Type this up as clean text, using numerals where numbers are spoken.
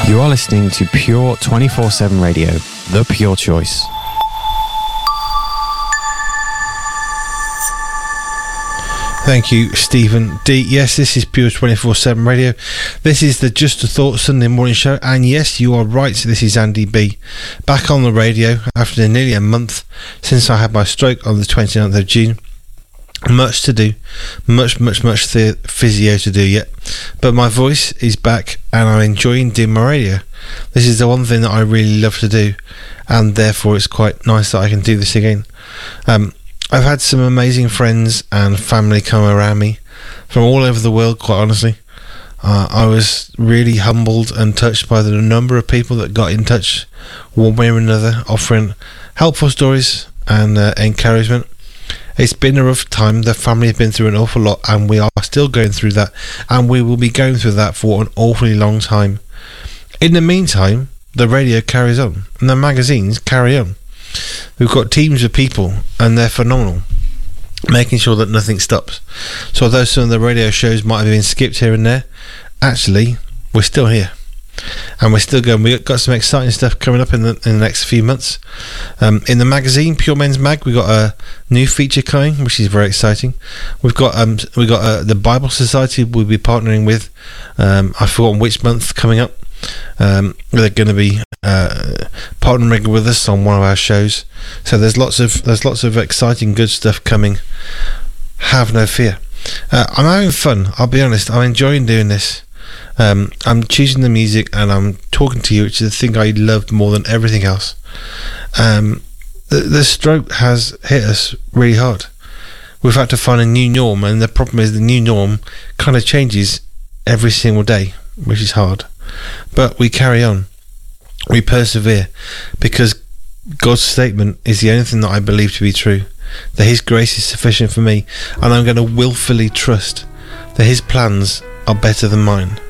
You are listening to Pure 24/7 Radio, the pure choice. Thank you, Stephen D. Yes, this is Pure 24/7 Radio. This is the Just a Thought Sunday morning show, and yes, you are right, this is Andy B. Back on the radio after nearly a month since I had my stroke on the 29th of June. Much to do, much physio to do yet, but my voice is back and I'm enjoying doing my radio. This is the one thing that I really love to do, and therefore it's quite nice that I can do this again. I've had some amazing friends and family come around me from all over the world, quite honestly. I was really humbled and touched by the number of people that got in touch one way or another, offering helpful stories and encouragement. It's been a rough time. The family have been through an awful lot, and we are still going through that, and we will be going through that for an awfully long time. In the meantime, the radio carries on, and the magazines carry on. We've got teams of people, and they're phenomenal, making sure that nothing stops. So although some of the radio shows might have been skipped here and there, actually, we're still here. And we're still going. We've got some exciting stuff coming up in the next few months. In the magazine, Pure Men's Mag, we've got a new feature coming, which is very exciting. We've got the Bible Society we'll be partnering with. I've forgotten which month coming up. They're going to be partnering with us on one of our shows. So there's lots of exciting, good stuff coming. Have no fear. I'm having fun. I'll be honest. I'm enjoying doing this. I'm choosing the music and I'm talking to you, which is the thing I love more than everything else. The stroke has hit us really hard. We've had to find a new norm, and the problem is the new norm kind of changes every single day, which is hard. But we carry on. We persevere, because God's statement is the only thing that I believe to be true, that His grace is sufficient for me, and I'm going to willfully trust that His plans are better than mine.